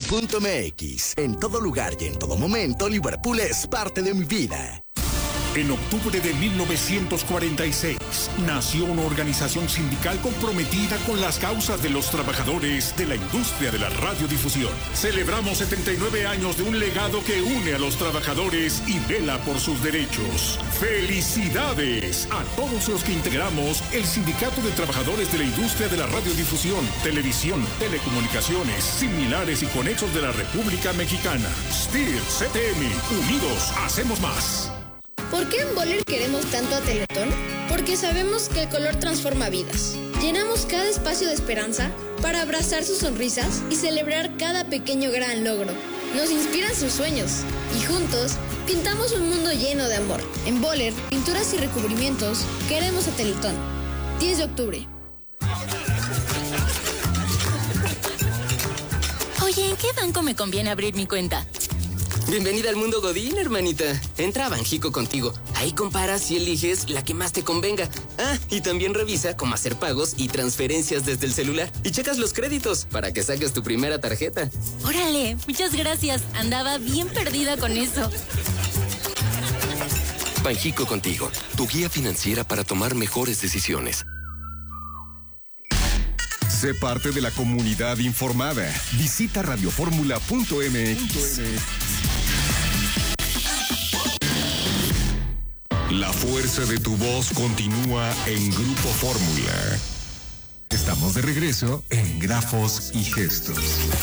liverpool.mx. En todo lugar y en todo momento, Liverpool es parte de mi vida. En octubre de 1946, nació una organización sindical comprometida con las causas de los trabajadores de la industria de la radiodifusión. Celebramos 79 años de un legado que une a los trabajadores y vela por sus derechos. ¡Felicidades a todos los que integramos el Sindicato de Trabajadores de la Industria de la Radiodifusión, Televisión, Telecomunicaciones, Similares y Conexos de la República Mexicana! STIR, CTM, unidos hacemos más. ¿Por qué en Boller queremos tanto a Teletón? Porque sabemos que el color transforma vidas. Llenamos cada espacio de esperanza para abrazar sus sonrisas y celebrar cada pequeño gran logro. Nos inspiran sus sueños y juntos pintamos un mundo lleno de amor. En Boller, pinturas y recubrimientos, queremos a Teletón. 10 de octubre. Oye, ¿en qué banco me conviene abrir mi cuenta? Bienvenida al mundo Godín, hermanita. Entra a Banjico Contigo. Ahí comparas y eliges la que más te convenga. Ah, y también revisa cómo hacer pagos y transferencias desde el celular. Y checas los créditos para que saques tu primera tarjeta. Órale, muchas gracias. Andaba bien perdida con eso. Banjico Contigo, tu guía financiera para tomar mejores decisiones. Sé parte de la comunidad informada. Visita radioformula.mx. La fuerza de tu voz continúa en Grupo Fórmula. Estamos de regreso en Grafos y Gestos.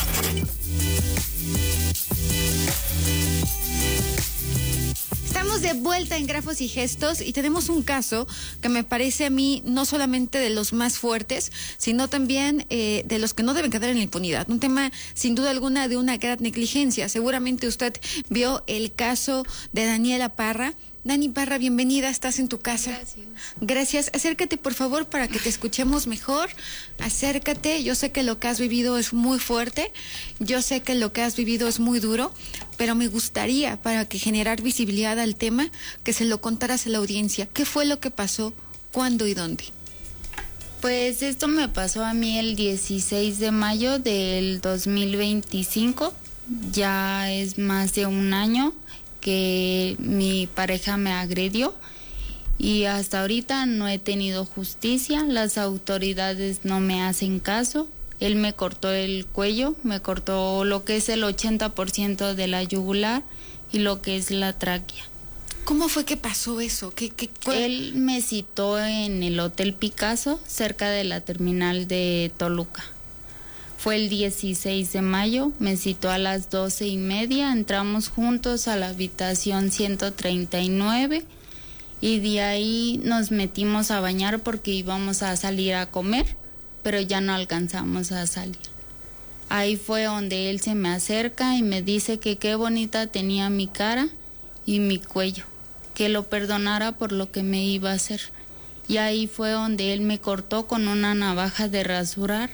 Estamos de vuelta en Grafos y Gestos y tenemos un caso que me parece a mí no solamente de los más fuertes, sino también de los que no deben quedar en la impunidad. Un tema, sin duda alguna, de una gran negligencia. Seguramente usted vio el caso de Daniela Parra. Dani Parra, bienvenida, estás en tu casa. Gracias. Acércate, por favor, para que te escuchemos mejor. Acércate. Yo sé que lo que has vivido es muy fuerte. Yo sé que lo que has vivido es muy duro, pero me gustaría, para que generar visibilidad al tema, que se lo contaras a la audiencia. ¿Qué fue lo que pasó? ¿Cuándo y dónde? Pues esto me pasó a mí el 16 de mayo del 2025. Ya es más de un año que mi pareja me agredió y hasta ahorita no he tenido justicia. Las autoridades no me hacen caso. Él me cortó el cuello, me cortó lo que es el 80% de la yugular y lo que es la tráquea. ¿Cómo fue que pasó eso? Él me citó en el Hotel Picasso, cerca de la terminal de Toluca. Fue el 16 de mayo, me citó a las 12:30, entramos juntos a la habitación 139 y de ahí nos metimos a bañar porque íbamos a salir a comer, pero ya no alcanzamos a salir. Ahí fue donde él se me acerca y me dice que qué bonita tenía mi cara y mi cuello, que lo perdonara por lo que me iba a hacer. Y ahí fue donde él me cortó con una navaja de rasurar.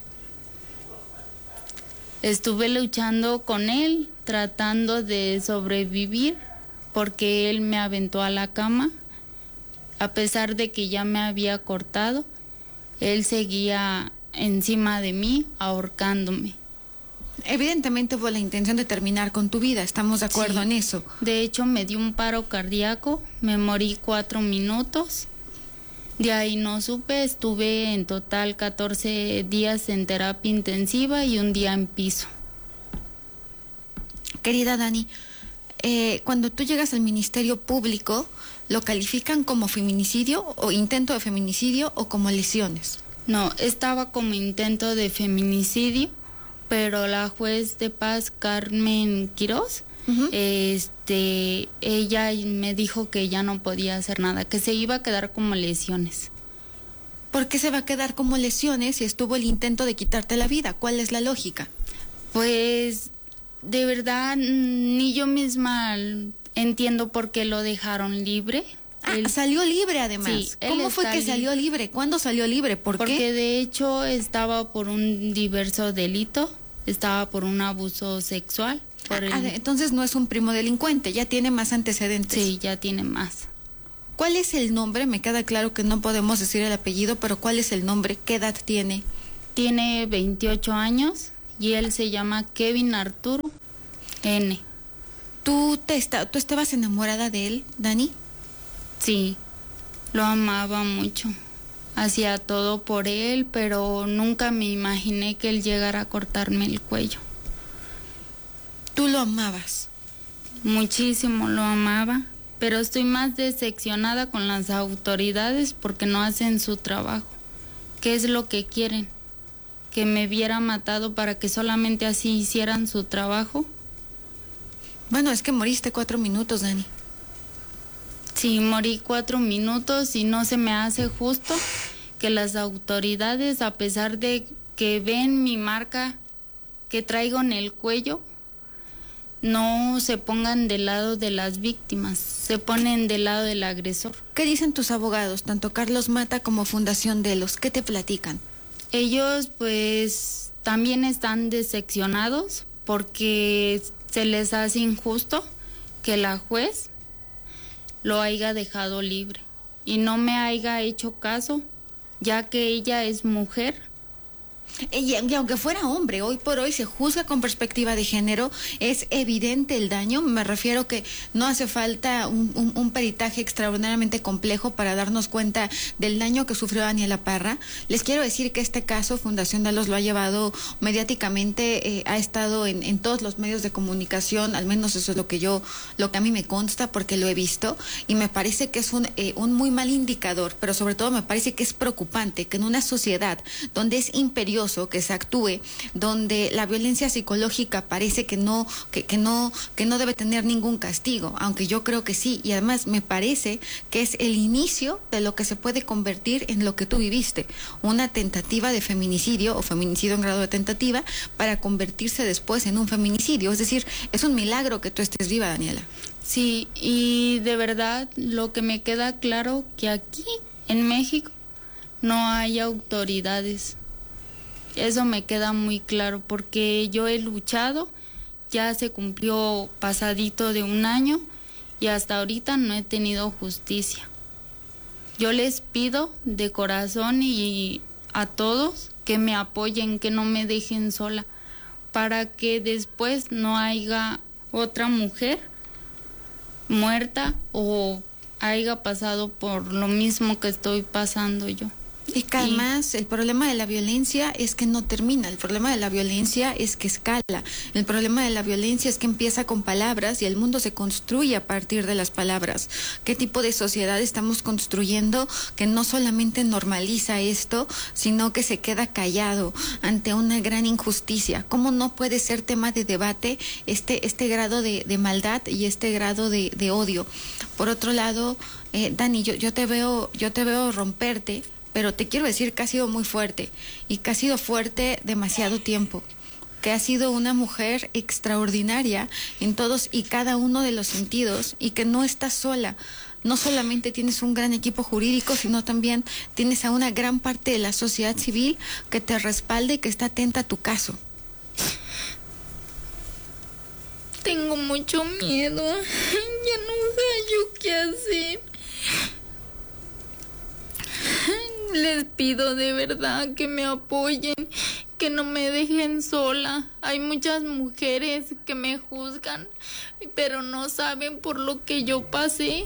Estuve luchando con él, tratando de sobrevivir, porque él me aventó a la cama. A pesar de que ya me había cortado, él seguía encima de mí, ahorcándome. Evidentemente fue la intención de terminar con tu vida, ¿estamos de acuerdo en eso? De hecho, me dio un paro cardíaco, me morí 4 minutos. De ahí no supe, estuve en total 14 días en terapia intensiva y un día en piso. Querida Dani, cuando tú llegas al Ministerio Público, ¿lo califican como feminicidio o intento de feminicidio o como lesiones? No, estaba como intento de feminicidio, pero la juez de paz, Carmen Quirós, ella me dijo que ya no podía hacer nada, que se iba a quedar como lesiones. ¿Por qué se va a quedar como lesiones si estuvo el intento de quitarte la vida? ¿Cuál es la lógica? Pues de verdad ni yo misma entiendo por qué lo dejaron libre. Él salió libre además. Sí, ¿cómo fue que salió libre? ¿Cuándo salió libre? Porque de hecho estaba por un diverso delito, estaba por un abuso sexual. Entonces no es un primo delincuente, ya tiene más antecedentes. Sí, ya tiene más. ¿Cuál es el nombre? Me queda claro que no podemos decir el apellido, pero ¿cuál es el nombre? ¿Qué edad tiene? Tiene 28 años y él se llama Kevin Arturo N. ¿Tú estabas enamorada de él, Dani? Sí, lo amaba mucho. Hacía todo por él, pero nunca me imaginé que él llegara a cortarme el cuello. ¿Tú lo amabas? Muchísimo lo amaba, pero estoy más decepcionada con las autoridades porque no hacen su trabajo. ¿Qué es lo que quieren? ¿Que me hubiera matado para que solamente así hicieran su trabajo? Bueno, es que moriste 4 minutos, Dani. Sí, morí 4 minutos y no se me hace justo que las autoridades, a pesar de que ven mi marca que traigo en el cuello, no se pongan del lado de las víctimas, se ponen del lado del agresor. ¿Qué dicen tus abogados, tanto Carlos Mata como Fundación Delos? ¿Qué te platican? Ellos pues también están decepcionados porque se les hace injusto que la juez lo haya dejado libre y no me haya hecho caso, ya que ella es mujer. Y aunque fuera hombre, hoy por hoy se juzga con perspectiva de género, es evidente el daño. Me refiero que no hace falta un peritaje extraordinariamente complejo para darnos cuenta del daño que sufrió Daniela Parra. Les quiero decir que este caso Fundación Delos lo ha llevado mediáticamente, ha estado en todos los medios de comunicación, al menos eso es lo que a mí me consta porque lo he visto, y me parece que es un muy mal indicador, pero sobre todo me parece que es preocupante que en una sociedad donde es imperioso que se actúe, donde la violencia psicológica parece que no debe tener ningún castigo, aunque yo creo que sí, y además me parece que es el inicio de lo que se puede convertir en lo que tú viviste, una tentativa de feminicidio o feminicidio en grado de tentativa para convertirse después en un feminicidio. Es decir, es un milagro que tú estés viva, Daniela. Sí, y de verdad lo que me queda claro que aquí en México no hay autoridades. Eso me queda muy claro porque yo he luchado, ya se cumplió pasadito de 1 año y hasta ahorita no he tenido justicia. Yo les pido de corazón y a todos que me apoyen, que no me dejen sola, para que después no haya otra mujer muerta o haya pasado por lo mismo que estoy pasando yo. Y que además el problema de la violencia es que no termina, el problema de la violencia es que escala, el problema de la violencia es que empieza con palabras y el mundo se construye a partir de las palabras. ¿Qué tipo de sociedad estamos construyendo que no solamente normaliza esto, sino que se queda callado ante una gran injusticia? ¿Cómo no puede ser tema de debate este grado de maldad y este grado de odio? Por otro lado, Dani, yo te veo romperte, pero te quiero decir que has sido muy fuerte y que has sido fuerte demasiado tiempo, que has sido una mujer extraordinaria en todos y cada uno de los sentidos y que no estás sola. No solamente tienes un gran equipo jurídico, sino también tienes a una gran parte de la sociedad civil que te respalda y que está atenta a tu caso. Tengo mucho miedo, ya no sé qué hacer. Les pido de verdad que me apoyen, que no me dejen sola. Hay muchas mujeres que me juzgan, pero no saben por lo que yo pasé.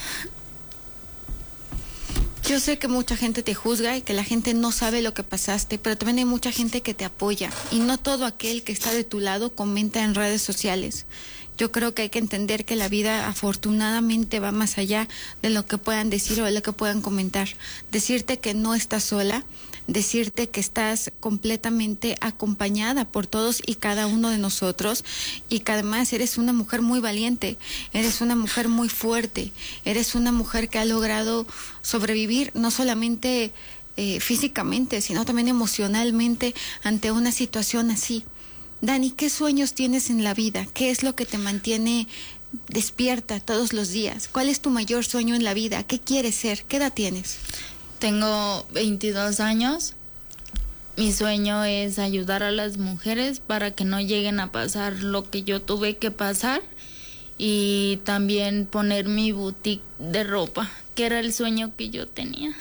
Yo sé que mucha gente te juzga y que la gente no sabe lo que pasaste, pero también hay mucha gente que te apoya y no todo aquel que está de tu lado comenta en redes sociales. Yo creo que hay que entender que la vida afortunadamente va más allá de lo que puedan decir o de lo que puedan comentar. Decirte que no estás sola, decirte que estás completamente acompañada por todos y cada uno de nosotros y que además eres una mujer muy valiente, eres una mujer muy fuerte, eres una mujer que ha logrado sobrevivir no solamente físicamente, sino también emocionalmente ante una situación así. Dani, ¿qué sueños tienes en la vida? ¿Qué es lo que te mantiene despierta todos los días? ¿Cuál es tu mayor sueño en la vida? ¿Qué quieres ser? ¿Qué edad tienes? Tengo 22 años. Mi sueño es ayudar a las mujeres para que no lleguen a pasar lo que yo tuve que pasar y también poner mi boutique de ropa, que era el sueño que yo tenía.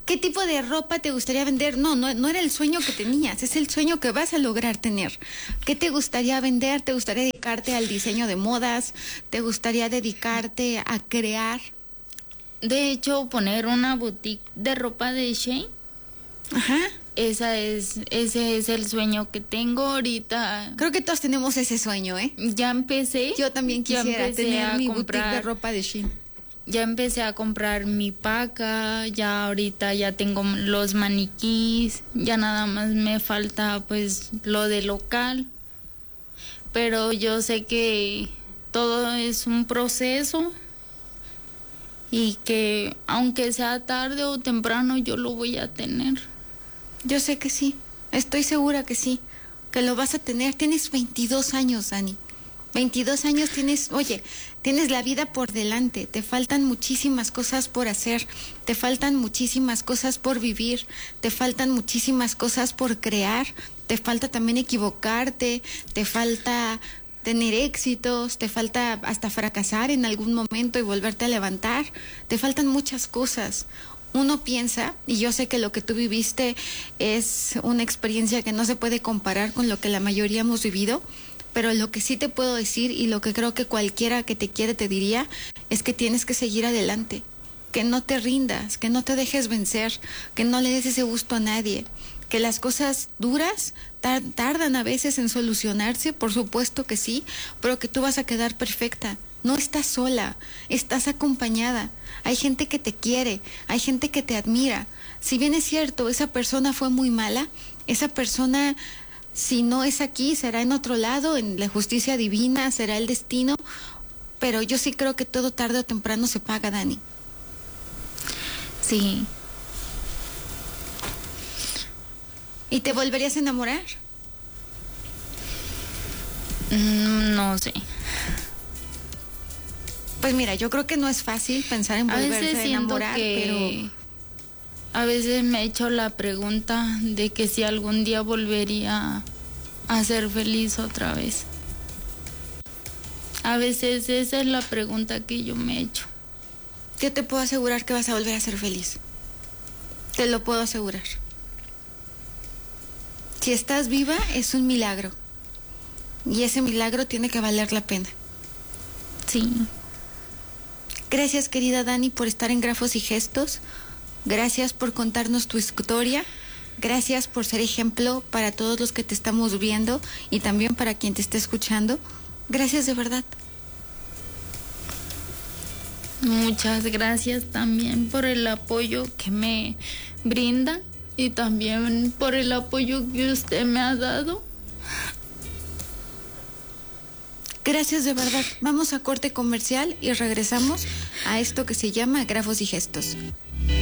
¿Qué tipo de ropa te gustaría vender? No era el sueño que tenías, es el sueño que vas a lograr tener. ¿Qué te gustaría vender? ¿Te gustaría dedicarte al diseño de modas? ¿Te gustaría dedicarte a crear? De hecho, poner una boutique de ropa de Shein. Ajá. Ese es el sueño que tengo ahorita. Creo que todos tenemos ese sueño, ¿eh? Ya empecé. Yo también quisiera tener mi boutique de ropa de Shein. Ya empecé a comprar mi paca, ya ahorita ya tengo los maniquís, ya nada más me falta pues lo de local. Pero yo sé que todo es un proceso y que aunque sea tarde o temprano yo lo voy a tener. Yo sé que sí, estoy segura que sí, que lo vas a tener. Tienes 22 años, Dani. 22 años tienes la vida por delante, te faltan muchísimas cosas por hacer, te faltan muchísimas cosas por vivir, te faltan muchísimas cosas por crear, te falta también equivocarte, te falta tener éxitos, te falta hasta fracasar en algún momento y volverte a levantar, te faltan muchas cosas. Uno piensa, y yo sé que lo que tú viviste es una experiencia que no se puede comparar con lo que la mayoría hemos vivido, pero lo que sí te puedo decir y lo que creo que cualquiera que te quiere te diría es que tienes que seguir adelante, que no te rindas, que no te dejes vencer, que no le des ese gusto a nadie, que las cosas duras tardan a veces en solucionarse, por supuesto que sí, pero que tú vas a quedar perfecta. No estás sola, estás acompañada. Hay gente que te quiere, hay gente que te admira. Si bien es cierto, esa persona fue muy mala, esa persona, si no es aquí, será en otro lado, en la justicia divina, será el destino, pero yo sí creo que todo tarde o temprano se paga, Dani. Sí. ¿Y te volverías a enamorar? No sé. Pues mira, yo creo que no es fácil pensar en volverse a enamorar, pero a veces me he hecho la pregunta de que si algún día volvería a ser feliz otra vez. A veces esa es la pregunta que yo me he hecho. Yo te puedo asegurar que vas a volver a ser feliz. Te lo puedo asegurar. Si estás viva, es un milagro. Y ese milagro tiene que valer la pena. Sí. Gracias, querida Dani, por estar en Grafos y Gestos. Gracias por contarnos tu historia. Gracias por ser ejemplo para todos los que te estamos viendo y también para quien te esté escuchando. Gracias de verdad. Muchas gracias también por el apoyo que me brinda y también por el apoyo que usted me ha dado. Gracias de verdad. Vamos a corte comercial y regresamos a esto que se llama Grafos y Gestos.